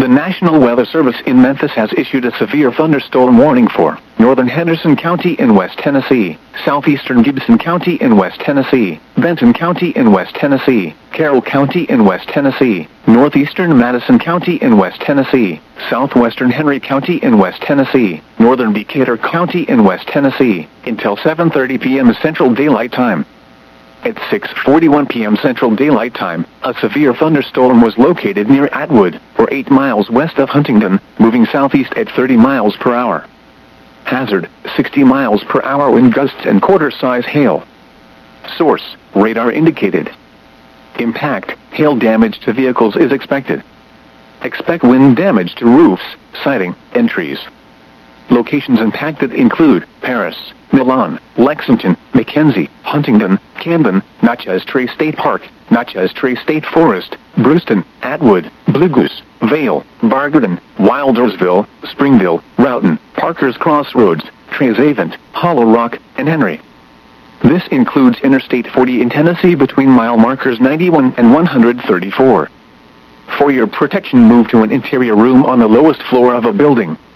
The National Weather Service in Memphis has issued a severe thunderstorm warning for northern Henderson County in West Tennessee, southeastern Gibson County in West Tennessee, Benton County in West Tennessee, Carroll County in West Tennessee, northeastern Madison County in West Tennessee, southwestern Henry County in West Tennessee, northern Decatur County in West Tennessee, until 7:30 p.m. Central Daylight Time. At 6:41 p.m. Central Daylight Time, a severe thunderstorm was located near Atwood, or 8 miles west of Huntington, moving southeast at 30 miles per hour. Hazard, 60 miles per hour wind gusts and quarter-size hail. Source, radar indicated. Impact, hail damage to vehicles is expected. Expect wind damage to roofs, siding, and trees. Locations impacted include Paris, Milan, Lexington, McKenzie, Huntington, Camden, Natchez Trace State Park, Natchez Trace State Forest, Brewston, Atwood, Blue Goose, Vale, Barberton, Wildersville, Springville, Roughton, Parker's Crossroads, Treasavant, Hollow Rock, and Henry. This includes Interstate 40 in Tennessee between mile markers 91 and 134. For your protection, move to an interior room on the lowest floor of a building.